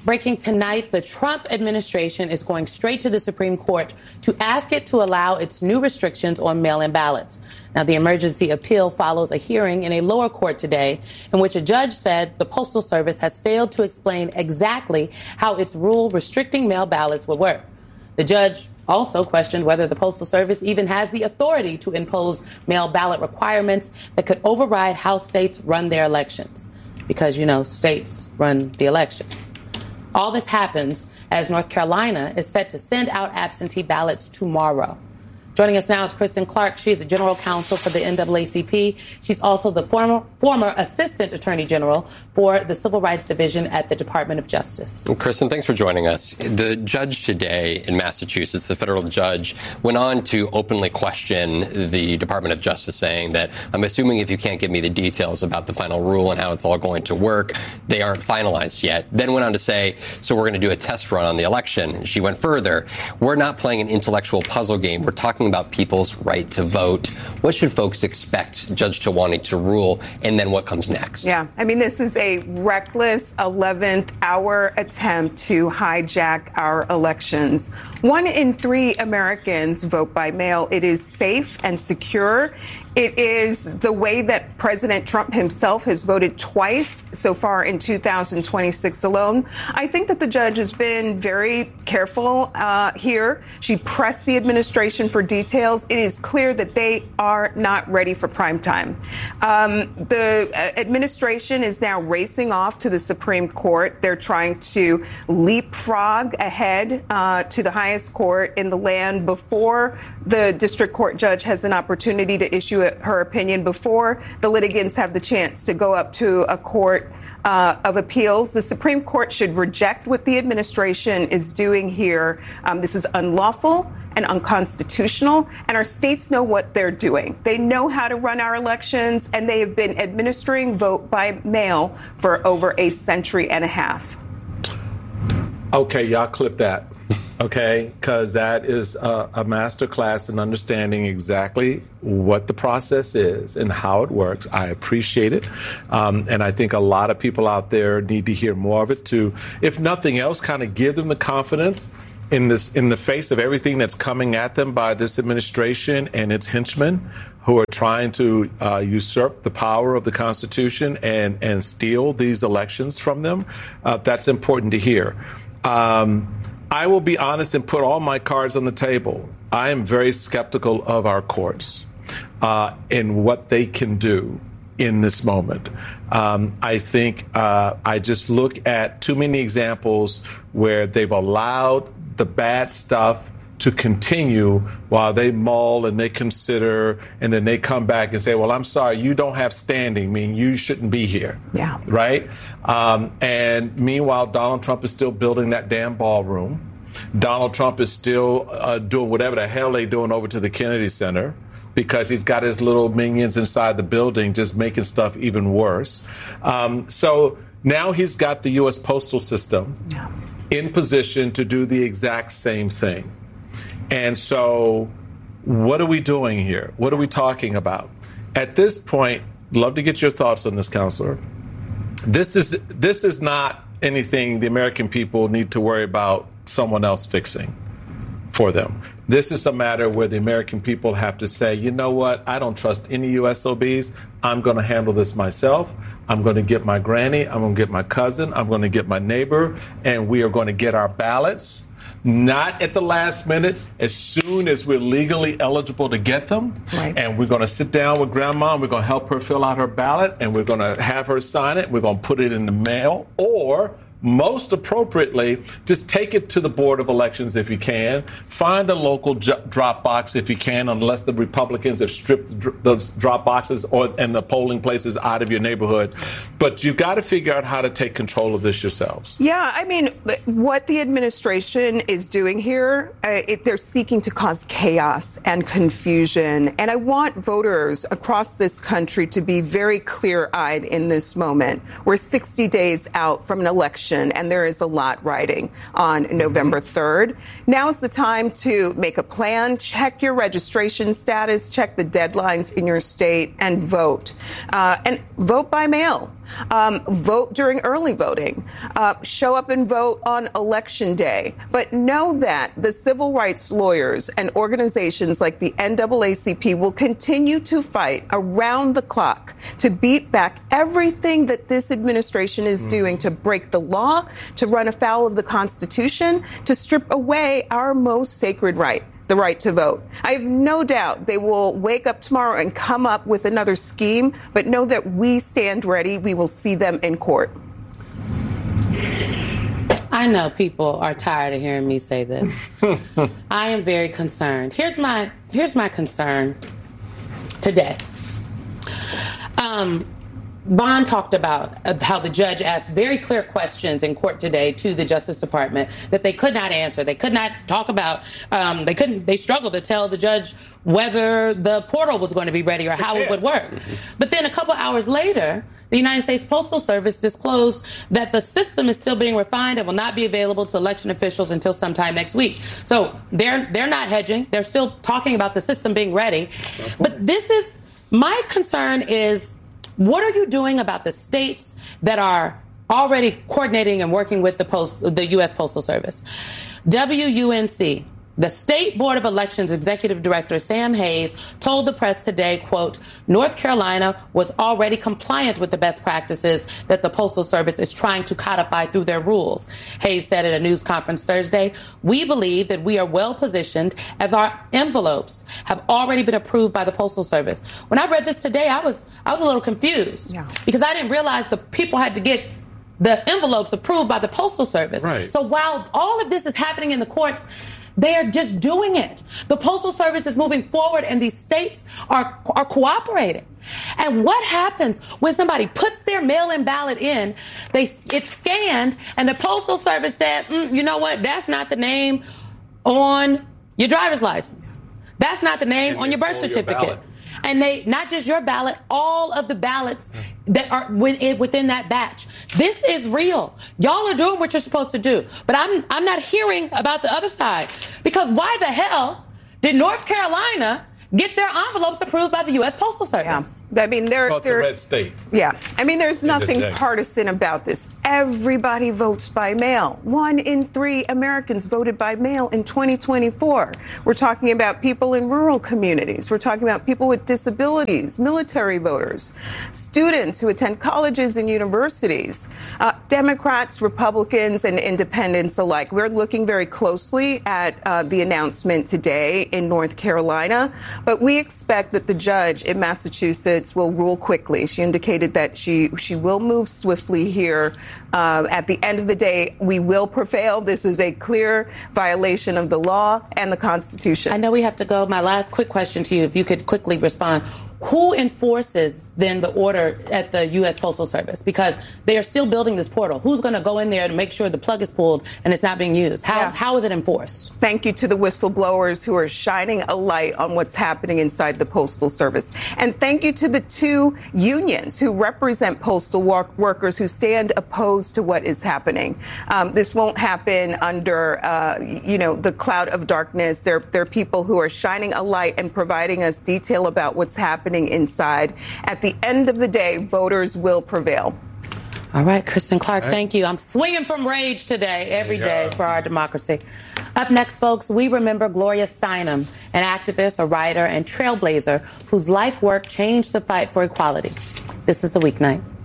Breaking tonight, the Trump administration is going straight to the Supreme Court to ask it to allow its new restrictions on mail-in ballots. Now, the emergency appeal follows a hearing in a lower court today in which a judge said the Postal Service has failed to explain exactly how its rule restricting mail ballots would work. The judge also questioned whether the Postal Service even has the authority to impose mail ballot requirements that could override how states run their elections. Because, states run the elections. All this happens as North Carolina is set to send out absentee ballots tomorrow. Joining us now is Kristen Clark. She is the general counsel for the NAACP. She's also the former assistant attorney general for the Civil Rights Division at the Department of Justice. Kristen, thanks for joining us. The judge today in Massachusetts, the federal judge, went on to openly question the Department of Justice, saying that I'm assuming if you can't give me the details about the final rule and how it's all going to work, they aren't finalized yet. Then went on to say, so we're going to do a test run on the election. She went further. We're not playing an intellectual puzzle game. We're talking about people's right to vote. What should folks expect Judge Talwani to rule, and then what comes next? Yeah, this is a reckless 11th hour attempt to hijack our elections. 1 in 3 Americans vote by mail. It is safe and secure. It is the way that President Trump himself has voted twice so far in 2026 alone. I think that the judge has been very careful here. She pressed the administration for details. It is clear that they are not ready for prime time. The administration is now racing off to the Supreme Court. They're trying to leapfrog ahead to the highest court in the land before the district court judge has an opportunity to issue her opinion, before the litigants have the chance to go up to a court of appeals. The Supreme Court should reject what the administration is doing here. This is unlawful and unconstitutional, and our states know what they're doing. They know how to run our elections, and they have been administering vote by mail for over a century and a half. Okay, y'all clip that. Okay, because that is a masterclass in understanding exactly what the process is and how it works. I appreciate it. And I think a lot of people out there need to hear more of it to, if nothing else, kind of give them the confidence in the face of everything that's coming at them by this administration and its henchmen who are trying to usurp the power of the Constitution and steal these elections from them. That's important to hear. I will be honest and put all my cards on the table. I am very skeptical of our courts and what they can do in this moment. I think I just look at too many examples where they've allowed the bad stuff to continue while they mull and they consider, and then they come back and say, well, I'm sorry, you don't have standing, meaning you shouldn't be here. Yeah. Right? And meanwhile, Donald Trump is still building that damn ballroom. Donald Trump is still doing whatever the hell they're doing over to the Kennedy Center, because he's got his little minions inside the building just making stuff even worse. So now he's got the U.S. postal system in position to do the exact same thing. And so what are we doing here? What are we talking about? At this point, love to get your thoughts on this, Counselor. This is not anything the American people need to worry about someone else fixing for them. This is a matter where the American people have to say, you know what? I don't trust any USOBs. I'm going to handle this myself. I'm going to get my granny. I'm going to get my cousin. I'm going to get my neighbor. And we are going to get our ballots. Not at the last minute, as soon as we're legally eligible to get them. Right. And we're going to sit down with Grandma, and we're going to help her fill out her ballot, and we're going to have her sign it. We're going to put it in the mail, or most appropriately, just take it to the Board of Elections if you can. Find the local drop box if you can, unless the Republicans have stripped those drop boxes and the polling places out of your neighborhood. But you've got to figure out how to take control of this yourselves. Yeah, I mean, what the administration is doing here, they're seeking to cause chaos and confusion. And I want voters across this country to be very clear-eyed in this moment. We're 60 days out from an election election, and there is a lot riding on November 3rd. Now is the time to make a plan, check your registration status, check the deadlines in your state, and vote. And vote by mail. Vote during early voting. Show up and vote on Election Day. But know that the civil rights lawyers and organizations like the NAACP will continue to fight around the clock to beat back everything that this administration is doing to break the law, to run afoul of the Constitution, to strip away our most sacred right, the right to vote. I have no doubt they will wake up tomorrow and come up with another scheme, but know that we stand ready. We will see them in court. I know people are tired of hearing me say this. I am very concerned. Here's my concern today. Vaughn talked about how the judge asked very clear questions in court today to the Justice Department that they could not answer. They could not talk about. They struggled to tell the judge whether the portal was going to be ready or how it would work. But then a couple hours later, the United States Postal Service disclosed that the system is still being refined and will not be available to election officials until sometime next week. So they're not hedging. They're still talking about the system being ready. But my concern is, what are you doing about the states that are already coordinating and working with the U.S. Postal Service? WUNC, the State Board of Elections Executive Director Sam Hayes told the press today, quote, North Carolina was already compliant with the best practices that the Postal Service is trying to codify through their rules. Hayes said at a news conference Thursday, we believe that we are well positioned as our envelopes have already been approved by the Postal Service. When I read this today, I was a little confused because I didn't realize the people had to get the envelopes approved by the Postal Service. Right. So while all of this is happening in the courts, they are just doing it. The Postal Service is moving forward, and these states are cooperating. And what happens when somebody puts their mail-in ballot in, it's scanned, and the Postal Service said, you know what, that's not the name on your driver's license. That's not the name on your birth certificate. And they, not just your ballot, all of the ballots that are within that batch. This is real. Y'all are doing what you're supposed to do. But I'm not hearing about the other side. Because why the hell did North Carolina get their envelopes approved by the U.S. Postal Service? Yeah. I mean, it's a red state. Yeah. I mean, there's nothing partisan about this. Everybody votes by mail. 1 in 3 Americans voted by mail in 2024. We're talking about people in rural communities. We're talking about people with disabilities, military voters, students who attend colleges and universities, Democrats, Republicans, and independents alike. We're looking very closely at the announcement today in North Carolina. But we expect that the judge in Massachusetts will rule quickly. She indicated that she will move swiftly here. At the end of the day, we will prevail. This is a clear violation of the law and the Constitution. I know we have to go. My last quick question to you, if you could quickly respond. Who enforces then the order at the U.S. Postal Service? Because they are still building this portal. Who's going to go in there to make sure the plug is pulled and it's not being used? How is it enforced? Thank you to the whistleblowers who are shining a light on what's happening inside the Postal Service. And thank you to the 2 unions who represent postal workers who stand opposed to what is happening. This won't happen under, the cloud of darkness. There are people who are shining a light and providing us detail about what's happening inside. At the end of the day, voters will prevail. All right, Kristen Clark, thank you. I'm swinging from rage today, every day for our democracy. Up next, folks, we remember Gloria Steinem, an activist, a writer, and trailblazer whose life work changed the fight for equality. This is The Weeknight.